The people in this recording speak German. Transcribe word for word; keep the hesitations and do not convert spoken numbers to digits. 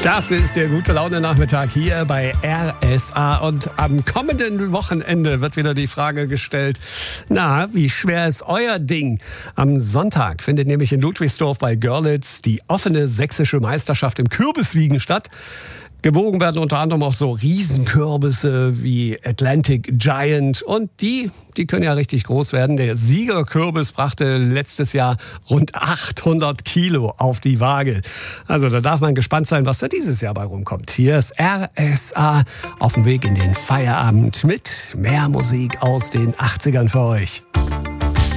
Das ist der gute Laune-Nachmittag hier bei R S A. Und am kommenden Wochenende wird wieder die Frage gestellt, na, wie schwer ist euer Ding? Am Sonntag findet nämlich in Ludwigsdorf bei Görlitz die offene sächsische Meisterschaft im Kürbiswiegen statt. Gewogen werden unter anderem auch so Riesenkürbisse wie Atlantic Giant. Und die, die können ja richtig groß werden. Der Siegerkürbis brachte letztes Jahr rund achthundert Kilo auf die Waage. Also da darf man gespannt sein, was da dieses Jahr bei rumkommt. Hier ist R S A auf dem Weg in den Feierabend mit mehr Musik aus den achtzigern für euch.